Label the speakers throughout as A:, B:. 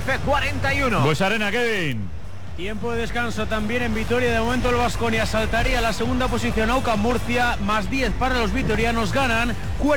A: Tenerife 41.
B: Pues Arena, Kevin.
C: Tiempo de descanso también en Vitoria. De momento el Baskonia saltaría a la segunda posición. AUCAM Murcia, más 10 para los vitorianos. Ganan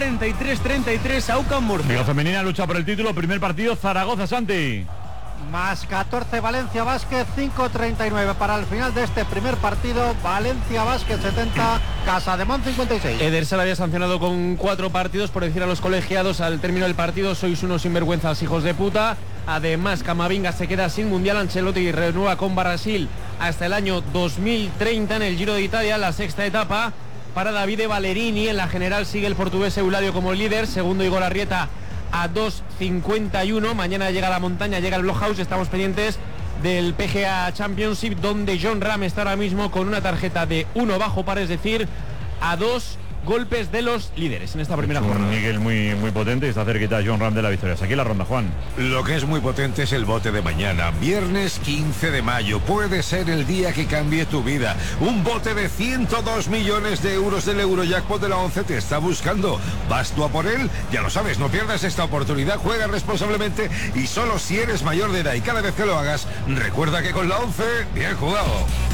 C: 43-33 AUCAM Murcia.
B: Liga Femenina lucha por el título. Primer partido, Zaragoza, Santi.
D: Más 14 Valencia Basket, 5:39 para el final de este primer partido. Valencia Basket 70, Casademont 56.
C: Eder se le había sancionado con 4 partidos por decir a los colegiados al término del partido: sois unos sinvergüenzas, hijos de puta. Además, Camavinga se queda sin Mundial. Ancelotti renueva con Brasil hasta el año 2030 en el Giro de Italia, la sexta etapa para Davide Ballerini. En la general sigue el portugués Euladio como líder, segundo Igor Arrieta a 2:51. Mañana llega la montaña, llega el Blockhouse. Estamos pendientes del PGA Championship, donde Jon Rahm está ahora mismo con una tarjeta de 1 bajo par, es decir, a 2 golpes de los líderes en esta primera jornada.
B: Miguel muy potente y está cerquita Jon Rahm de la victoria. Aquí la ronda, Juan.
E: Lo que es muy potente es el bote de mañana, viernes 15 de mayo. Puede ser el día que cambie tu vida. Un bote de 102 millones de euros del Eurojackpot de la 11 te está buscando. ¿Vas tú a por él? Ya lo sabes, no pierdas esta oportunidad. Juega responsablemente y solo si eres mayor de edad. Y cada vez que lo hagas, recuerda que con la 11, bien jugado.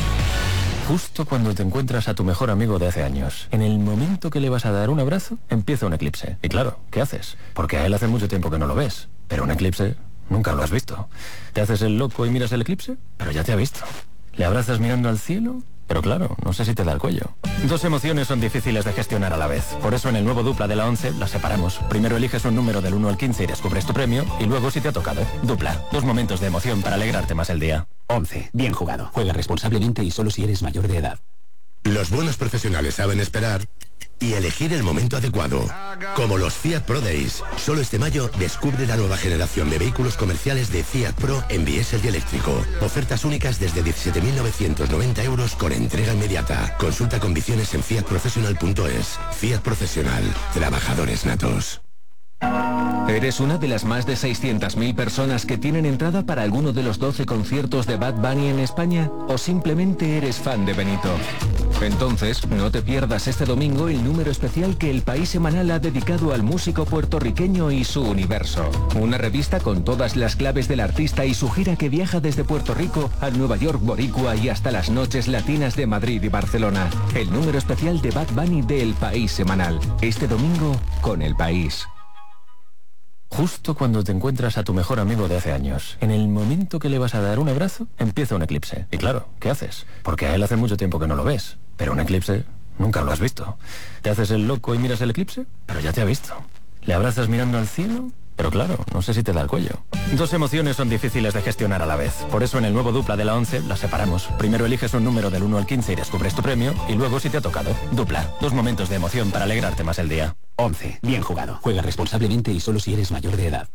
F: Justo cuando te encuentras a tu mejor amigo de hace años, en el momento que le vas a dar un abrazo, empieza un eclipse. Y claro, ¿qué haces? Porque a él hace mucho tiempo que no lo ves. Pero un eclipse nunca lo has visto. ¿Te haces el loco y miras el eclipse? Pero ya te ha visto. ¿Le abrazas mirando al cielo? Pero claro, no sé si te da el cuello. Dos emociones son difíciles de gestionar a la vez. Por eso en el nuevo Dupla de la 11 las separamos. Primero eliges un número del 1 al 15 y descubres tu premio. Y luego si te ha tocado. Dupla. 2 momentos de emoción para alegrarte más el día.
G: 11. Bien jugado. Juega responsablemente y solo si eres mayor de edad.
H: Los buenos profesionales saben esperar y elegir el momento adecuado. Como los Fiat Pro Days. Solo este mayo descubre la nueva generación de vehículos comerciales de Fiat Pro en diésel y eléctrico. Ofertas únicas desde 17.990 euros con entrega inmediata. Consulta condiciones en fiatprofessional.es. Fiat Profesional. Trabajadores natos.
I: ¿Eres una de las más de 600.000 personas que tienen entrada para alguno de los 12 conciertos de Bad Bunny en España? ¿O simplemente eres fan de Benito? Entonces, no te pierdas este domingo el número especial que El País Semanal ha dedicado al músico puertorriqueño y su universo. Una revista con todas las claves del artista y su gira que viaja desde Puerto Rico a Nueva York boricua y hasta las noches latinas de Madrid y Barcelona. El número especial de Bad Bunny de El País Semanal. Este domingo con El País.
F: Justo cuando te encuentras a tu mejor amigo de hace años, en el momento que le vas a dar un abrazo, empieza un eclipse. Y claro, ¿qué haces? Porque a él hace mucho tiempo que no lo ves. Pero un eclipse nunca lo has visto. ¿Te haces el loco y miras el eclipse? Pero ya te ha visto. ¿Le abrazas mirando al cielo? Pero claro, no sé si te da el cuello. Dos emociones son difíciles de gestionar a la vez. Por eso en el nuevo Dupla de la 11 las separamos. Primero eliges un número del 1 al 15 y descubres tu premio. Y luego si te ha tocado. Dupla. 2 momentos de emoción para alegrarte más el día.
G: 11. Bien jugado. Juega responsablemente y solo si eres mayor de edad.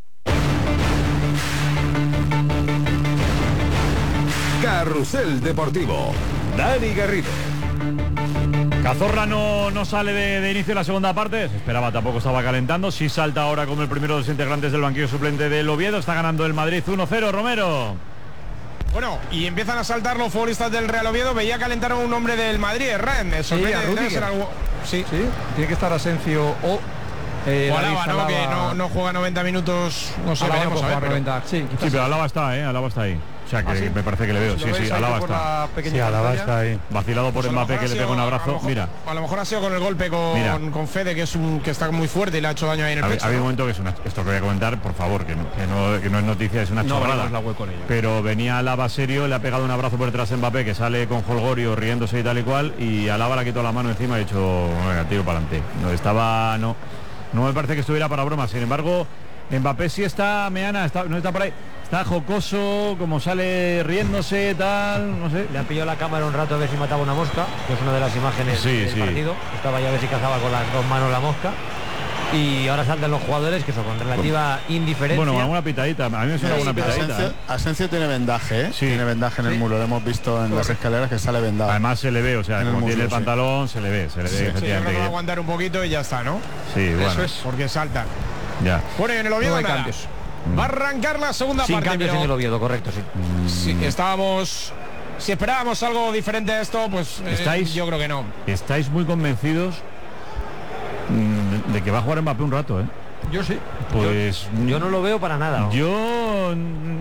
E: Carrusel Deportivo. Dani Garrido.
B: Cazorla no sale de inicio en la segunda parte. Se esperaba, tampoco estaba calentando. Sí salta ahora como el primero de los integrantes del banquillo suplente del Oviedo. Está ganando el Madrid 1-0, Romero.
J: Bueno, y empiezan a saltar los futbolistas del Real Oviedo. Veía calentar a un hombre del Madrid, Ren. Me sorprende, debe ser algo...
K: Sí, tiene que estar Asensio o
J: Alaba, ¿no? Que no juega 90 minutos. No sé, veremos a ver, pero...
K: 90. Sí,
B: pero Alaba está, Alaba está ahí. O sea, que me parece que le veo. Sí, Alaba está.
K: Sí, Alaba está ahí.
B: Vacilado por Mbappé, que le pega un abrazo. Mira.
J: A lo mejor ha sido con el golpe con Fede, que está muy fuerte y le ha hecho daño ahí en el pecho.
B: Había un momento que es esto que voy a comentar, por favor, que no es noticia, es una chorrada. Pero venía Alaba serio, le ha pegado un abrazo por detrás a Mbappé, que sale con Holgorio riéndose y tal y cual, y Alaba le ha quitado la mano encima y ha dicho, venga, tiro para adelante. No me parece que estuviera para broma. Sin embargo, Mbappé sí está, no está por ahí. Está jocoso, como sale riéndose, tal, no sé.
L: Le ha pillado la cámara un rato a ver si mataba una mosca, que es una de las imágenes del partido. Estaba ya a ver si cazaba con las 2 manos la mosca. Y ahora saltan los jugadores, que son con relativa indiferencia.
B: Bueno, alguna pitadita, a mí me suena alguna pitadita.
M: Asensio tiene vendaje, Sí. Tiene vendaje en el muro, lo hemos visto en las escaleras que sale vendado.
B: Además se le ve, o sea, como tiene el pantalón, se le ve,
J: efectivamente. Va a aguantar un poquito y ya está, ¿no?
B: Sí, bueno.
J: Eso es, porque saltan.
B: Ya.
J: Bueno, y en el Oviedo nada. Cambios. Va a arrancar la segunda parte.
L: Sin cambios en el Oviedo, correcto, sí.
J: Si esperábamos algo diferente a esto, pues yo creo que no.
B: ¿Estáis muy convencidos de que va a jugar Mbappé un rato,
L: Yo sí.
B: Pues
L: yo no lo veo para nada.
B: Yo